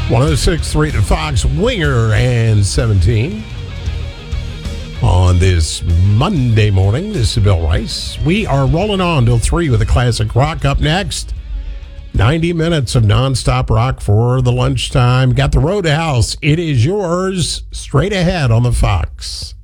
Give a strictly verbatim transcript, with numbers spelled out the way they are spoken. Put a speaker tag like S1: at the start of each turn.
S1: one oh six point three to Fox, Winger and seventeen. On this Monday morning, this is Bill Rice. We are rolling on till three with a classic rock. Up next, ninety minutes of nonstop rock for the lunchtime. Got the Roadhouse. It is yours straight ahead on the Fox.